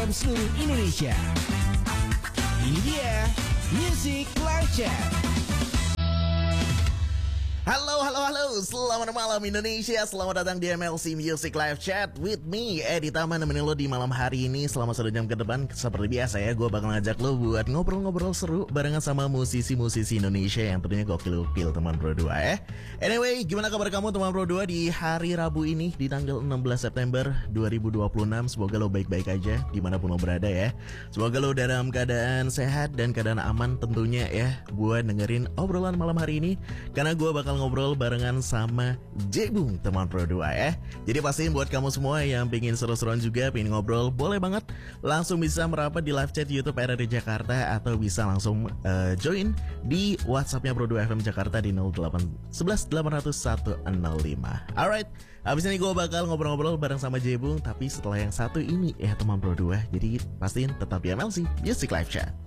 FM seluruh Indonesia. Ini dia Music Live Chat. Halo, selamat malam Indonesia. Selamat datang di MLC Music Live Chat with me, Edi Tama, nemenin lo di malam hari ini selama 1 jam ke depan. Seperti biasa ya, gue bakal ngajak lo buat ngobrol-ngobrol seru barengan sama musisi-musisi Indonesia yang tentunya gokil-gokil teman Pro 2 ya. Anyway, gimana kabar kamu teman Pro 2 di hari Rabu ini di tanggal 16 September 2026? Semoga lo baik-baik aja dimanapun lo berada ya. Semoga lo dalam keadaan sehat dan keadaan aman tentunya ya, buat dengerin obrolan malam hari ini. Karena gue bakal ngobrol barengan sama Jebung teman Pro 2 ya. Jadi pastiin buat kamu semua yang pengen seru-seruan juga, pengen ngobrol, boleh banget langsung bisa merapat di live chat YouTube RRI Jakarta, atau bisa langsung join di WhatsAppnya Pro 2 FM Jakarta di 0811 800 105. Alright, habis ini gue bakal ngobrol-ngobrol bareng sama Jebung, tapi setelah yang satu ini ya teman Pro 2. Jadi pastiin tetap di MLC Music Live Chat.